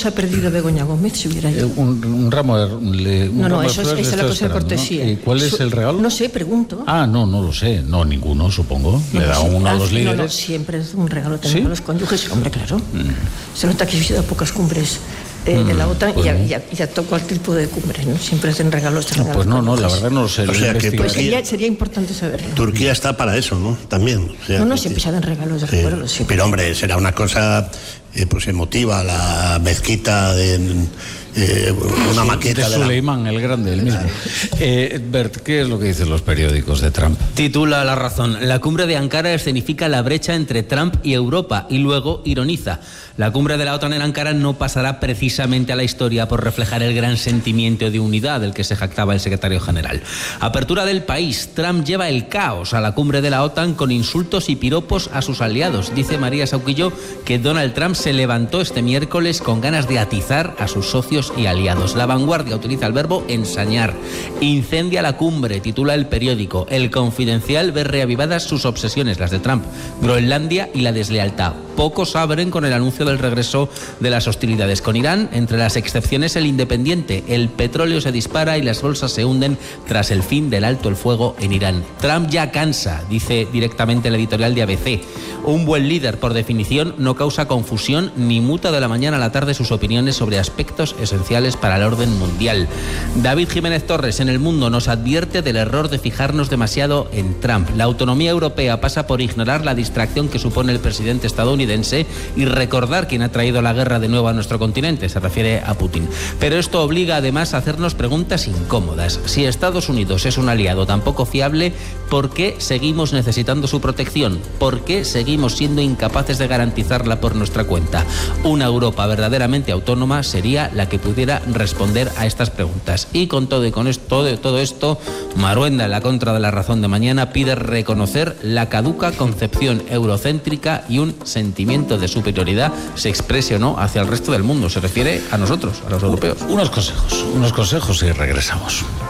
se ha perdido Begoña Gómez si hubiera ido? Un ramo de Eso es la cosa de cortesía. ¿No? ¿Y cuál es el regalo? No sé, pregunto. No lo sé. No, ninguno, supongo. Le da uno a los líderes. No, siempre es un regalo también a los cónyuges. Hombre, claro. Se nota que he visitado pocas cumbres de la OTAN y a todo cualquier tipo de cumbre, ¿no? Siempre hacen regalos. Pues no, la verdad no lo sé. O sea, que sería importante saberlo. Turquía está para eso, ¿no? También. O sea, siempre se dan regalos de recuerdo. Pero hombre, será una cosa pues emotiva, la mezquita de una maqueta de Suleimán el Grande, el mismo. Bert, ¿qué es lo que dicen los periódicos de Trump? Titula La Razón: la cumbre de Ankara escenifica la brecha entre Trump y Europa, y luego ironiza: la cumbre de la OTAN en Ankara no pasará precisamente a la historia por reflejar el gran sentimiento de unidad del que se jactaba el secretario general. Apertura del País: Trump lleva el caos a la cumbre de la OTAN con insultos y piropos a sus aliados. Dice María Sauquillo que Donald Trump se levantó este miércoles con ganas de atizar a sus socios y aliados. La Vanguardia utiliza el verbo ensañar. Incendia la cumbre, titula el periódico. El Confidencial ve reavivadas sus obsesiones, las de Trump, Groenlandia y la deslealtad. Pocos abren con el anuncio del regreso de las hostilidades con Irán. Entre las excepciones, el Independiente. El petróleo se dispara y las bolsas se hunden tras el fin del alto el fuego en Irán. Trump ya cansa, dice directamente el editorial de ABC. Un buen líder, por definición, no causa confusión ni muta de la mañana a la tarde sus opiniones sobre aspectos esenciales para el orden mundial. David Jiménez Torres, en El Mundo, nos advierte del error de fijarnos demasiado en Trump. La autonomía europea pasa por ignorar la distracción que supone el presidente estadounidense y recordar quién ha traído la guerra de nuevo a nuestro continente, se refiere a Putin. Pero esto obliga además a hacernos preguntas incómodas. Si Estados Unidos es un aliado tan poco fiable, ¿por qué seguimos necesitando su protección? ¿Por qué seguimos siendo incapaces de garantizarla por nuestra cuenta? Una Europa verdaderamente autónoma sería la que pudiera responder a estas preguntas. Y con todo esto, Maruenda, en la contra de La Razón de mañana, pide reconocer la caduca concepción eurocéntrica y un sentimiento de superioridad, se exprese o no, hacia el resto del mundo. Se refiere a nosotros, a los europeos. Unos consejos y regresamos.